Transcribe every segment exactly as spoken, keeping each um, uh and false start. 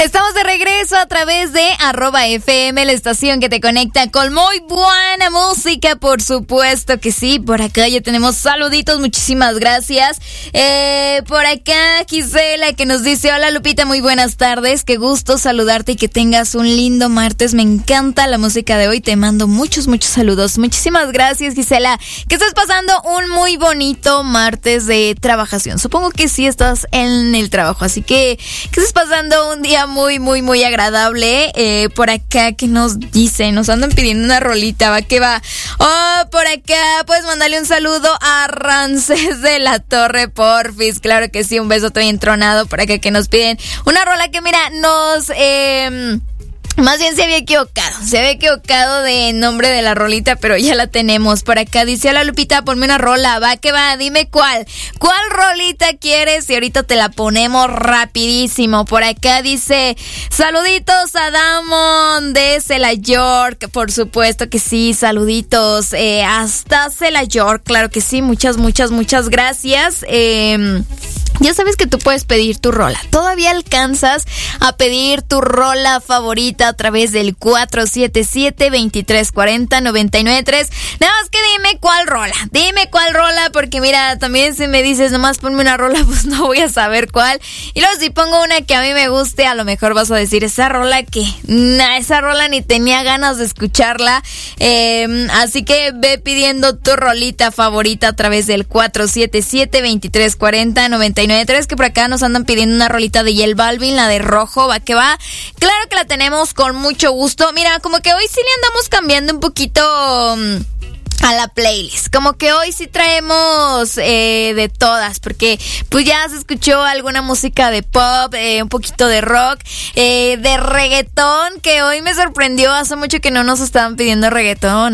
Estamos de regreso a través de arroba F M, la estación que te conecta con muy buena música, por supuesto que sí. Por acá ya tenemos saluditos, muchísimas gracias. Eh, por acá Gisela que nos dice: hola Lupita, muy buenas tardes, qué gusto saludarte y que tengas un lindo martes. Me encanta la música de hoy, te mando muchos, muchos saludos. Muchísimas gracias, Gisela. Que estés pasando un muy bonito martes de trabajación. Supongo que sí estás en el trabajo, así que que estés pasando un día muy, muy, muy agradable. Eh, por acá que nos dicen, nos andan pidiendo una rolita, va que va. Oh, por acá puedes mandarle un saludo a Ramsés de la Torre, porfis. Claro que sí, un beso todo entronado por acá que nos piden una rola que mira, nos... Eh, Más bien se había equivocado, se había equivocado de nombre de la rolita, pero ya la tenemos. Por acá dice: hola Lupita, ponme una rola, va que va, dime cuál. ¿Cuál rolita quieres? Y ahorita te la ponemos rapidísimo. Por acá dice: saluditos a Damon de Cela York, por supuesto que sí, saluditos eh, hasta Cela York, claro que sí, muchas, muchas, muchas gracias. Eh... Ya sabes que tú puedes pedir tu rola. Todavía alcanzas a pedir tu rola favorita a través del cuatro siete siete, dos tres cuatro cero, nueve nueve tres. Nada más que dime cuál rola. Dime cuál rola, porque mira, también si me dices nomás ponme una rola, pues no voy a saber cuál. Y luego si pongo una que a mí me guste, a lo mejor vas a decir: esa rola que... Nah, esa rola ni tenía ganas de escucharla. Eh, así que ve pidiendo tu rolita favorita a través del cuatro siete siete, dos tres cuatro cero, nueve nueve tres, que por acá nos andan pidiendo una rolita de J Balvin, la de Rojo, va que va. Claro que la tenemos con mucho gusto. Mira, como que hoy sí le andamos cambiando un poquito um, a la playlist. Como que hoy sí traemos eh, de todas, porque pues ya se escuchó alguna música de pop, eh, un poquito de rock, eh, de reggaetón, que hoy me sorprendió. Hace mucho que no nos estaban pidiendo reggaetón.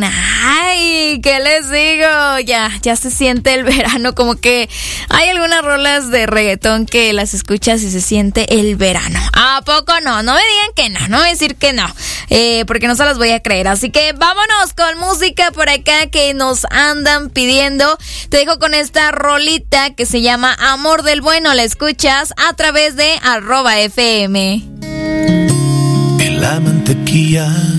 Ay, ¿qué les digo? Ya, ya se siente el verano. Como que hay algunas rolas de reggaetón que las escuchas y se siente el verano. ¿A poco no? No me digan que no, no voy a decir que no, eh, porque no se las voy a creer. Así que vámonos con música por acá que nos andan pidiendo. Te dejo con esta rolita que se llama Amor del Bueno. La escuchas a través de arroba F M. En la mantequilla